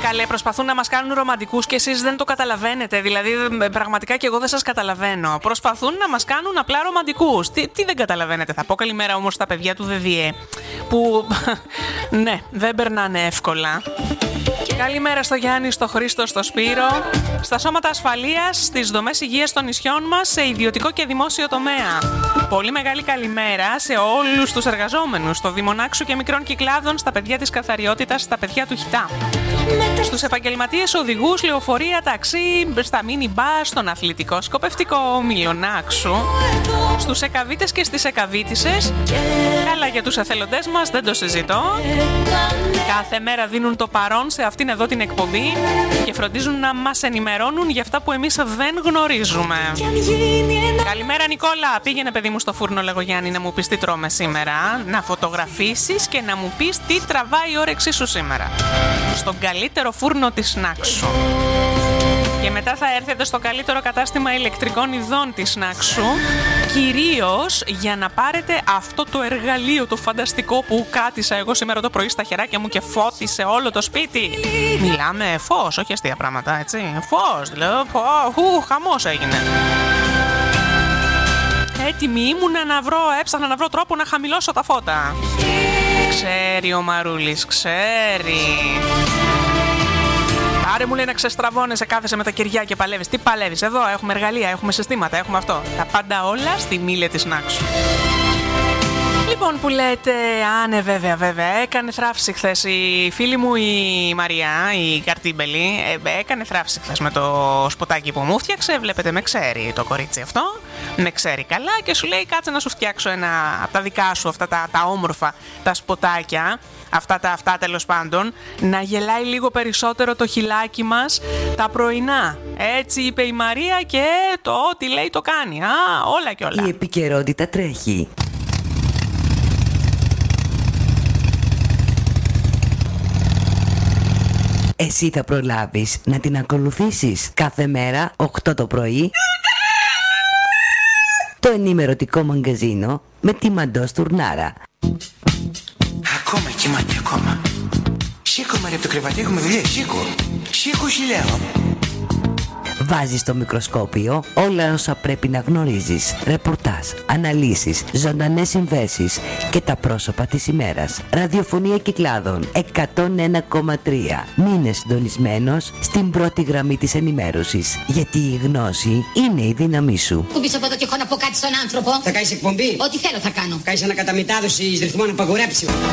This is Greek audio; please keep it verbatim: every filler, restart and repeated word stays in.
Καλέ, προσπαθούν να μας κάνουν ρομαντικούς και εσείς δεν το καταλαβαίνετε. Δηλαδή, πραγματικά και εγώ δεν σας καταλαβαίνω. Προσπαθούν να μας κάνουν απλά ρομαντικούς. Τι, τι δεν καταλαβαίνετε. Θα πω καλημέρα όμως στα παιδιά του ΔΔΕ που ναι, δεν περνάνε εύκολα. Καλημέρα στο Γιάννη, στο Χρήστο, στο Σπύρο, στα σώματα ασφαλείας, στις δομές υγείας των νησιών μας, σε ιδιωτικό και δημόσιο τομέα. Πολύ μεγάλη καλημέρα σε όλους τους εργαζόμενους, στο Δημονάξου και μικρών κυκλάδων, στα παιδιά της καθαριότητας, στα παιδιά του Χιτά. Στους επαγγελματίες οδηγούς, λεωφορεία, ταξί, στα μίνι μπας, στον αθλητικό σκοπευτικό Μιλονάξου, στους εκαβίτες και στις εκαβίτισσες. Καλά για τους εθελοντές μας, δεν το συζητώ. Κάθε μέρα δίνουν το παρόν σε αυτήν εδώ την εκπομπή και φροντίζουν να μας ενημερώνουν για αυτά που εμείς δεν γνωρίζουμε. Καλημέρα Νικόλα, πήγαινε παιδί μου στο φούρνο Λεγογιάννη να μου πεις τι τρώμε σήμερα, να φωτογραφίσεις και να μου πεις τι τραβάει η όρεξή σου σήμερα. Στον καλύτερο φούρνο της Νάξου. Και μετά θα έρθετε στο καλύτερο κατάστημα ηλεκτρικών ειδών της Νάξου, κυρίως για να πάρετε αυτό το εργαλείο το φανταστικό που κάτισα εγώ σήμερα το πρωί στα χεράκια μου και φώτισε όλο το σπίτι. Μιλάμε φως, όχι αστεία πράγματα, έτσι. Φως, δηλαδή, χου, χαμός έγινε. Έτοιμη ήμουνα να βρω, έψαχνα να βρω τρόπο να χαμηλώσω τα φώτα. Ξέρει ο Μαρούλης, ξέρει. Άρε μου λέει να ξεστραβώνεσαι, κάθεσαι με τα κεριά και παλεύεις. Τι παλεύεις, εδώ έχουμε εργαλεία, έχουμε συστήματα, έχουμε αυτό. Τα πάντα όλα στη μήλε της Νάξου. Λοιπόν που λέτε, α ναι βέβαια βέβαια, έκανε θράψη χθες η φίλη μου η Μαριά, η Καρτίμπελη, ε, έκανε θράψη χθες με το σποτάκι που μου φτιάξε, βλέπετε με ξέρει το κορίτσι αυτό, με ξέρει καλά και σου λέει κάτσε να σου φτιάξω ένα από τα δικά σου αυτά τα, τα όμορφα τα σποτάκια, αυτά τα αυτά τέλος πάντων, να γελάει λίγο περισσότερο το χιλάκι μας τα πρωινά. Έτσι είπε η Μαρία και το ό,τι λέει το κάνει, α όλα και όλα. Η επικαιρότητα τρέχει. Εσύ θα προλάβεις να την ακολουθήσεις κάθε μέρα οκτώ το πρωί το ενημερωτικό μαγκαζίνο με τη Μαντό Στουρνάρα. Ακόμα κοιμάται ακόμα. Σήκω Μαρία από το κρεβάτι, έχουμε δουλειά, σήκω. Σήκω σου λέω. Βάζεις στο μικροσκόπιο όλα όσα πρέπει να γνωρίζεις. Ρεπορτάζ, αναλύσεις, ζωντανές συνδέσεις και τα πρόσωπα της ημέρας. Ραδιοφωνία Κυκλάδων εκατόν ένα κόμμα τρία. Μείνε συντονισμένος στην πρώτη γραμμή της ενημέρωσης, γιατί η γνώση είναι η δύναμή σου. Κουμπίσω από εδώ και έχω να πω κάτι στον άνθρωπο. Θα κάνεις εκπομπή. Ό,τι θέλω θα κάνω. Κάνεις ανακαταμετάδοση ρυθμών απαγορέψεων.